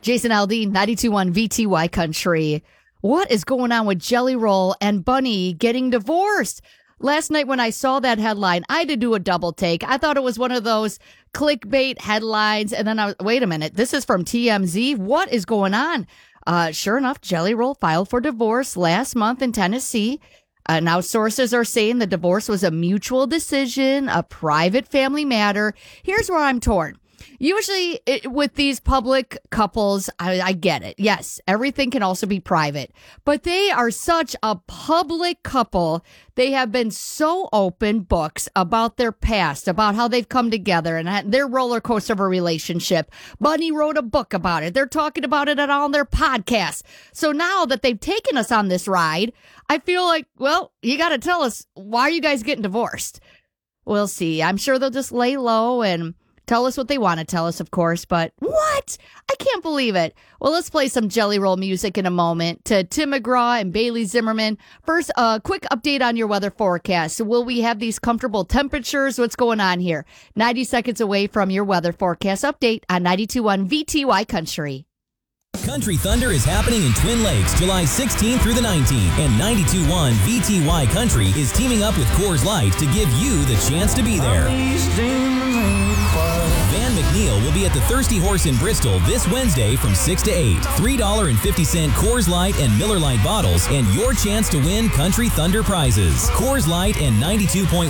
Jason Aldean, 92.1 VTY Country. What is going on with Jelly Roll and Bunny getting divorced? Last night when I saw that headline, I had to do a double take. I thought it was one of those clickbait headlines. And then wait a minute, this is from TMZ. What is going on? Sure enough, Jelly Roll filed for divorce last month in Tennessee. Now sources are saying the divorce was a mutual decision, a private family matter. Here's where I'm torn. Usually with these public couples, I get it. Yes, everything can also be private, but they are such a public couple. They have been so open books about their past, about how they've come together and their roller coaster of a relationship. Bunny wrote a book about it. They're talking about it on all their podcasts. So now that they've taken us on this ride, I feel like, well, you got to tell us, why are you guys getting divorced? We'll see. I'm sure they'll just lay low and tell us what they want to tell us, of course, but what? I can't believe it. Well, let's play some Jelly Roll music in a moment to Tim McGraw and Bailey Zimmerman. First, a quick update on your weather forecast. So will we have these comfortable temperatures? What's going on here? 90 seconds away from your weather forecast update on 92.1 VTY Country. Country Thunder is happening in Twin Lakes, July 16th through the 19th, and 92.1 VTY Country is teaming up with Coors Light to give you the chance to be there. Van McNeil will be at the Thirsty Horse in Bristol this Wednesday from 6 to 8. $3.50 Coors Light and Miller Lite bottles, and your chance to win Country Thunder prizes. Coors Light and 92.1